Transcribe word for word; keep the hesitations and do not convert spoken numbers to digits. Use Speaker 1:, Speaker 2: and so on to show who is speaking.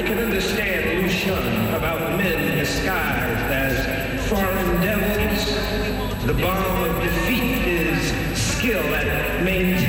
Speaker 1: can understand Lucian about men disguised as foreign devils. The balm of defeat is skill at maintaining